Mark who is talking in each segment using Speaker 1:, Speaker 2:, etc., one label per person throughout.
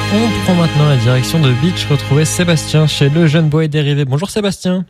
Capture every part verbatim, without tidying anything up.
Speaker 1: On prend maintenant la direction de Beach, retrouver Sébastien chez Le Jeune Bois et Dérivé. Bonjour Sébastien.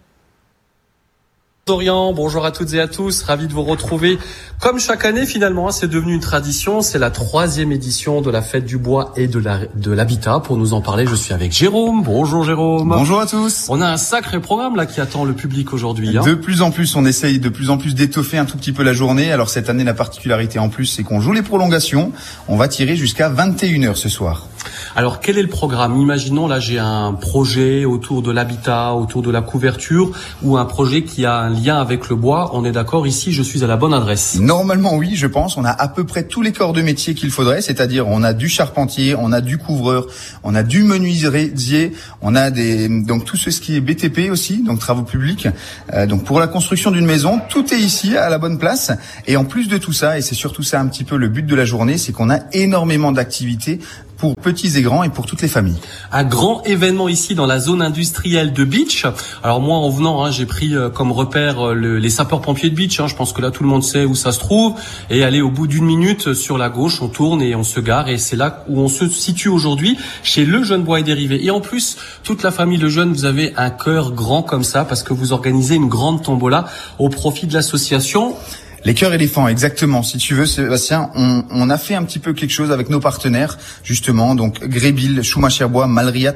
Speaker 2: Dorian, bonjour à toutes et à tous, ravi de vous retrouver. Comme chaque année finalement, c'est devenu une tradition, c'est la troisième édition de la fête du bois et de la, de l'habitat. Pour nous en parler, je suis avec Jérôme. Bonjour Jérôme.
Speaker 3: Bonjour à tous.
Speaker 2: On a un sacré programme là qui attend le public aujourd'hui. Hein.
Speaker 3: De plus en plus, on essaye de plus en plus d'étoffer un tout petit peu la journée. Alors cette année, la particularité en plus, c'est qu'on joue les prolongations. On va tirer jusqu'à vingt et une heures ce soir.
Speaker 2: Alors quel est le programme ? Imaginons là j'ai un projet autour de l'habitat, autour de la couverture ou un projet qui a un lien avec le bois. On est d'accord ici, je suis à la bonne adresse.
Speaker 3: Normalement oui, je pense. On a à peu près tous les corps de métier qu'il faudrait, c'est-à-dire on a du charpentier, on a du couvreur, on a du menuisier, on a des donc tout ce qui est B T P aussi, donc travaux publics. Euh, donc pour la construction d'une maison, tout est ici à la bonne place. Et en plus de tout ça, et c'est surtout ça un petit peu le but de la journée, c'est qu'on a énormément d'activités pour petits et grands et pour toutes les familles.
Speaker 2: Un grand événement ici dans la zone industrielle de Beach. Alors moi en venant, hein, j'ai pris euh, comme repère euh, le, les sapeurs-pompiers de Beach. Hein. Je pense que là tout le monde sait où ça se trouve. Et aller au bout d'une minute euh, sur la gauche, on tourne et on se gare. Et c'est là où on se situe aujourd'hui chez Le Jeune Bois et Dérivé. Et en plus, toute la famille Le Jeune, vous avez un cœur grand comme ça parce que vous organisez une grande tombola au profit de l'association.
Speaker 3: Les cœurs éléphants, exactement. Si tu veux, Sébastien, on, on a fait un petit peu quelque chose avec nos partenaires, justement. Donc, Grébil, Schumacher Bois, Malriat,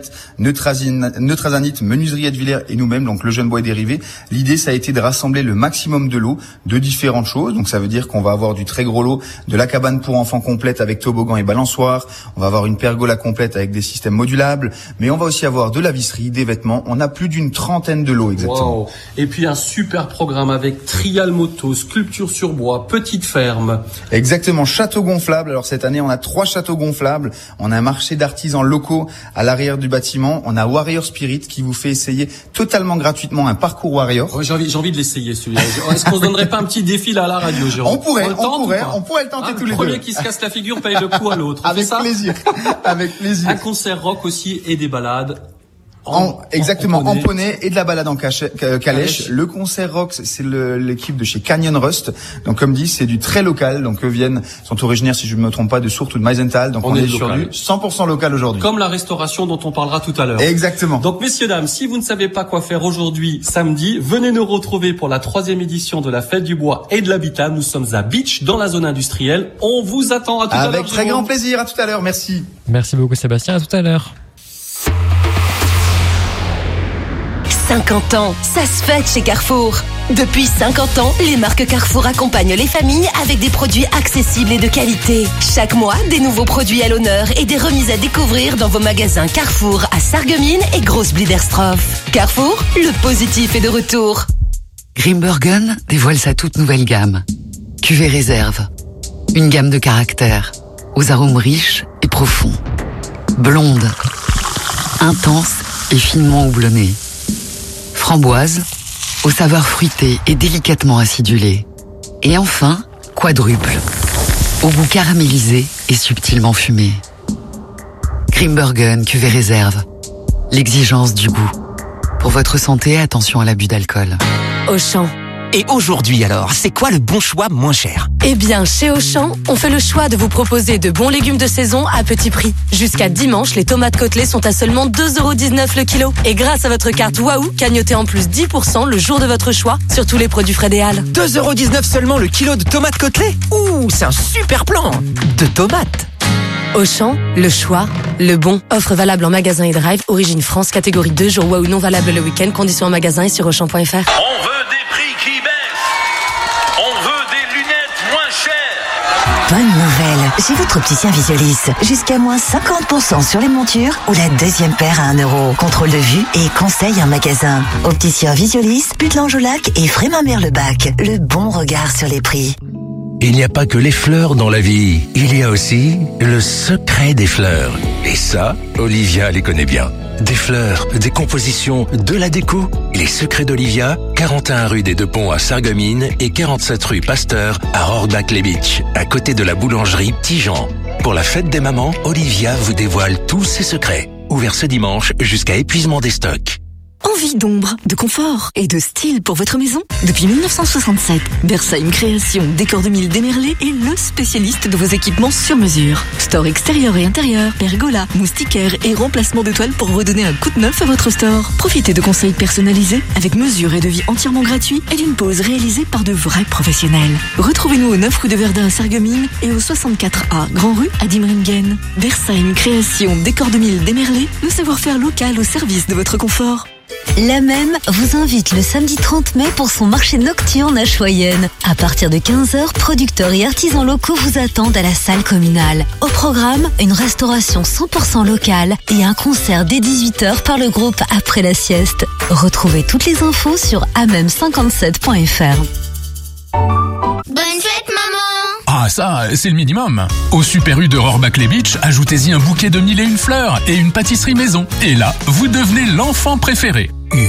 Speaker 3: Neutrazanit, Menuiserie de Villers et nous-mêmes, donc Le Jeune Bois et Dérivé. L'idée, ça a été de rassembler le maximum de lots de différentes choses. Donc, ça veut dire qu'on va avoir du très gros lot, de la cabane pour enfants complète avec toboggan et balançoire. On va avoir une pergola complète avec des systèmes modulables. Mais on va aussi avoir de la visserie, des vêtements. On a plus d'une trentaine de lots, exactement.
Speaker 2: Wow. Et puis, un super programme avec trial moto, sculpture sur bois, petite ferme.
Speaker 3: Exactement, château gonflable. Alors cette année, on a trois châteaux gonflables. On a un marché d'artisans locaux à l'arrière du bâtiment. On a Warrior Spirit qui vous fait essayer totalement gratuitement un parcours Warrior.
Speaker 2: Ouais, j'ai envie, j'ai envie de l'essayer celui-là. Est-ce qu'on se donnerait pas un petit défi là à la radio, Jérôme ?
Speaker 3: On pourrait, on, on pourrait, on pourrait le tenter ah, tous les deux.
Speaker 2: Le premier qui se casse la figure paye le coup à l'autre.
Speaker 3: Avec plaisir, avec plaisir.
Speaker 2: Un concert rock aussi et des balades.
Speaker 3: En, en, exactement, en poney. en poney et de la balade en cache, calèche. calèche. Le concert rock, c'est le, l'équipe de chez Canyon Rust. Donc, comme dit, c'est du très local. Donc, eux viennent, sont originaires, si je ne me trompe pas, de Sourtes ou de Meisenthal. Donc, on, on est, est sur du cent pour cent local aujourd'hui.
Speaker 2: Comme la restauration dont on parlera tout à l'heure.
Speaker 3: Exactement.
Speaker 2: Donc, messieurs, dames, si vous ne savez pas quoi faire aujourd'hui, samedi, venez nous retrouver pour la troisième édition de la Fête du Bois et de l'Habitat. Nous sommes à Beach, dans la zone industrielle. On vous attend à tout à l'heure.
Speaker 3: Avec très grand plaisir. À tout à l'heure. Merci.
Speaker 1: Merci beaucoup, Sébastien. À tout à l'heure.
Speaker 4: cinquante ans, ça se fête chez Carrefour. Depuis cinquante ans, les marques Carrefour accompagnent les familles avec des produits accessibles et de qualité. Chaque mois, des nouveaux produits à l'honneur et des remises à découvrir dans vos magasins Carrefour à Sarreguemines et Grosse-Bliederstroff. Carrefour, le positif est de retour.
Speaker 5: Grimbergen dévoile sa toute nouvelle gamme. Cuvée réserve. Une gamme de caractères, aux arômes riches et profonds. Blonde, intense et finement houblonnée. Framboise, aux saveurs fruitées et délicatement acidulées. Et enfin, quadruple, au goût caramélisé et subtilement fumé. Grimbergen cuvée réserve, l'exigence du goût. Pour votre santé, attention à l'abus d'alcool.
Speaker 4: Auchan.
Speaker 6: Et aujourd'hui alors, c'est quoi le bon choix moins cher ?
Speaker 4: Eh bien, chez Auchan, on fait le choix de vous proposer de bons légumes de saison à petit prix. Jusqu'à dimanche, les tomates côtelées sont à seulement deux euros dix-neuf le kilo. Et grâce à votre carte Waouh, cagnotez en plus dix pour cent le jour de votre choix sur tous les produits frais des Halles.
Speaker 6: deux euros dix-neuf seulement le kilo de tomates côtelées ? Ouh, c'est un super plan de tomates.
Speaker 4: Auchan, le choix, le bon. Offre valable en magasin et drive, origine France, catégorie deux, jour Waouh non valable le week-end, conditions en magasin et sur auchan point f r.
Speaker 7: On veut des prix qui baissent. On veut des lunettes moins chères.
Speaker 8: Bonne nouvelle, chez votre opticien Visualis, jusqu'à moins cinquante pour cent sur les montures ou la deuxième paire à un euro. Contrôle de vue et conseil en magasin. Opticien Visualis, Putlange-au-Lac et Frémin-Merle-Bac. Le bon regard sur les prix.
Speaker 9: Il n'y a pas que les fleurs dans la vie, il y a aussi le secret des fleurs. Et ça, Olivia les connaît bien. Des fleurs, des compositions, de la déco. Les secrets d'Olivia, quarante et un rue des Deux Ponts à Sarreguemines et quarante-sept rue Pasteur à Rohrbach-les-Beach, à côté de la boulangerie Petit Jean. Pour la fête des mamans, Olivia vous dévoile tous ses secrets. Ouvert ce dimanche jusqu'à épuisement des stocks.
Speaker 8: On
Speaker 10: Envie d'ombre, de confort et de style pour votre maison? Depuis mille neuf cent soixante-sept, Bersaim Création Décor deux mille Démerlé est le spécialiste de vos équipements sur mesure. Store extérieur et intérieur, pergola, moustiquaire et remplacement de toile pour redonner un coup de neuf à votre store. Profitez de conseils personnalisés avec mesure et devis entièrement gratuits et d'une pose réalisée par de vrais professionnels. Retrouvez-nous au neuf rue de Verdun à Sarreguemines et au soixante-quatre A Grand Rue à Dimringen. Bersaim Création Décor deux mille Démerlé, le savoir-faire local au service de votre confort.
Speaker 11: La Même vous invite le samedi trente mai pour son marché nocturne à Choyenne. À partir de quinze heures, producteurs et artisans locaux vous attendent à la salle communale. Au programme, une restauration cent pour cent locale et un concert dès dix-huit heures par le groupe Après la sieste. Retrouvez toutes les infos sur a m e m cinquante-sept point f r.
Speaker 12: Bonne fête, maman!
Speaker 13: Ah ça, c'est le minimum. Au Super U de Rohrbach-les Beach, ajoutez-y un bouquet de mille et une fleurs et une pâtisserie maison. Et là, vous devenez l'enfant préféré.
Speaker 14: U.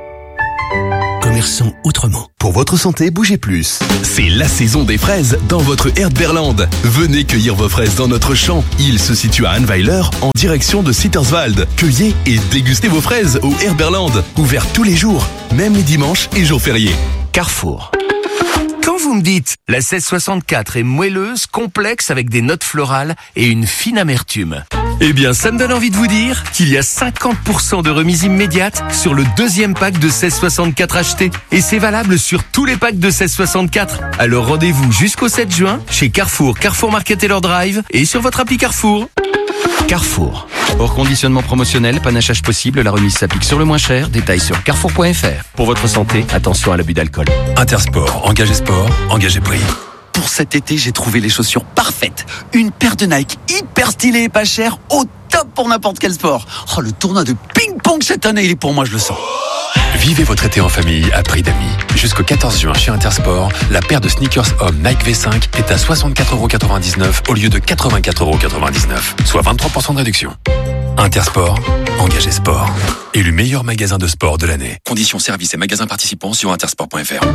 Speaker 14: Commerçant autrement. Pour votre santé, bougez plus.
Speaker 15: C'est la saison des fraises dans votre Erdbeerland. Venez cueillir vos fraises dans notre champ. Il se situe à Annweiler, en direction de Sitterswald. Cueillez et dégustez vos fraises au Erdbeerland. Ouvert tous les jours, même les dimanches et jours fériés.
Speaker 6: Carrefour. Quand vous me dites la seize soixante-quatre est moelleuse, complexe avec des notes florales et une fine amertume, eh bien ça me donne envie de vous dire qu'il y a cinquante pour cent de remise immédiate sur le deuxième pack de seize soixante-quatre acheté. Et c'est valable sur tous les packs de seize soixante-quatre. Alors rendez-vous jusqu'au sept juin chez Carrefour, Carrefour Market Taylor Drive et sur votre appli Carrefour. Carrefour. Hors conditionnement promotionnel, panachage possible, la remise s'applique sur le moins cher. Détails sur carrefour point f r. Pour votre santé, attention à l'abus d'alcool.
Speaker 16: Intersport, engagez sport, engagez prix.
Speaker 17: Pour cet été, j'ai trouvé les chaussures parfaites. Une paire de Nike hyper stylée et pas chère, au top pour n'importe quel sport. Oh, le tournoi de ping-pong cette année, il est pour moi, je le sens.
Speaker 16: Vivez votre été en famille à prix d'amis. Jusqu'au quatorze juin chez Intersport, la paire de sneakers homme Nike V cinq est à soixante-quatre euros quatre-vingt-dix-neuf au lieu de quatre-vingt-quatre euros quatre-vingt-dix-neuf, soit vingt-trois pour cent de réduction. Intersport, engagez sport. Élu meilleur magasin de sport de l'année. Conditions services et magasins participants sur intersport point f r.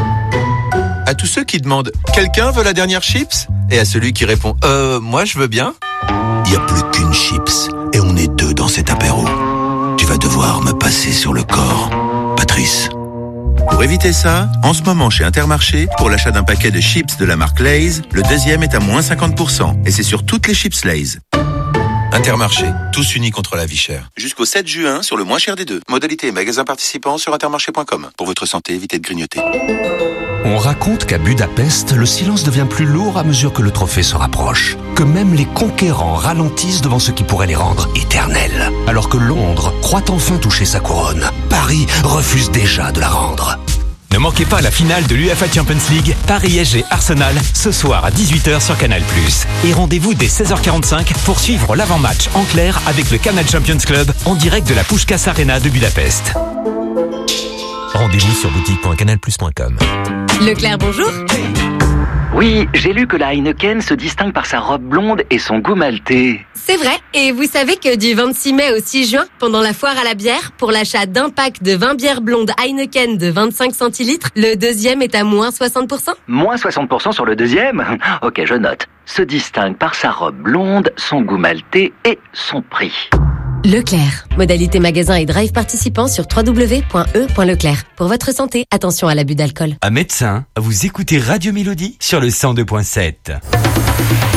Speaker 18: À tous ceux qui demandent « Quelqu'un veut la dernière chips ?» et à celui qui répond « Euh, moi je veux bien ?»
Speaker 14: Il n'y a plus qu'une chips et on est deux dans cet apéro. Tu vas devoir me passer sur le corps, Patrice.
Speaker 18: Pour éviter ça, en ce moment chez Intermarché, pour l'achat d'un paquet de chips de la marque Lay's, le deuxième est à moins cinquante pour cent et c'est sur toutes les chips Lay's. Intermarché, tous unis contre la vie chère. Jusqu'au sept juin sur le moins cher des deux. Modalité et magasins participants sur intermarché point com. Pour votre santé, évitez de grignoter.
Speaker 19: On raconte qu'à Budapest, le silence devient plus lourd à mesure que le trophée se rapproche. Que même les conquérants ralentissent devant ce qui pourrait les rendre éternels. Alors que Londres croit enfin toucher sa couronne, Paris refuse déjà de la rendre.
Speaker 20: Ne manquez pas la finale de l'UEFA Champions League, Paris S G Arsenal, ce soir à dix-huit heures sur Canal plus. Et rendez-vous dès seize heures quarante-cinq pour suivre l'avant-match en clair avec le Canal Champions Club en direct de la Puskás Arena de Budapest. Rendez-vous sur boutique point canal plus point com.
Speaker 21: Leclerc, bonjour.
Speaker 22: Oui, j'ai lu que la Heineken se distingue par sa robe blonde et son goût maltais.
Speaker 21: C'est vrai, et vous savez que du vingt-six mai au six juin, pendant la foire à la bière, pour l'achat d'un pack de vingt bières blondes Heineken de vingt-cinq centilitres, le deuxième est à moins soixante pour cent.
Speaker 22: Moins soixante pour cent sur le deuxième ? Ok, je note. Se distingue par sa robe blonde, son goût maltais et son prix.
Speaker 21: Leclerc. Modalité magasin et drive participants sur w w w point e point leclerc. Pour votre santé, attention à l'abus d'alcool.
Speaker 20: Un médecin, vous écoutez Radio Mélodie sur le cent deux point sept.